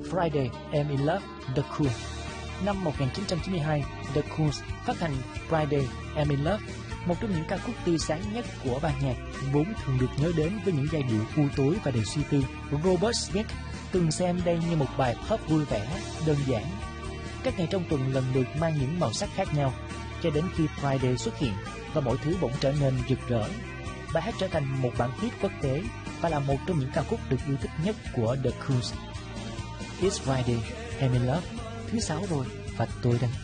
Friday I'm in Love, The Cools. Năm 1992, The Cools phát hành Friday I'm in Love, một trong những ca khúc tươi sáng nhất của ban nhạc, vốn thường được nhớ đến với những giai điệu u tối và đầy suy tư. Robert Smith từng xem đây như một bài pop vui vẻ, đơn giản. Các ngày trong tuần lần lượt mang những màu sắc khác nhau, cho đến khi Friday xuất hiện và mọi thứ bỗng trở nên rực rỡ. Bài hát trở thành một bản hit quốc tế và là một trong những ca khúc được yêu thích nhất của The Cools. It's Friday, I'm in Love, thứ 6 rồi và tôi đang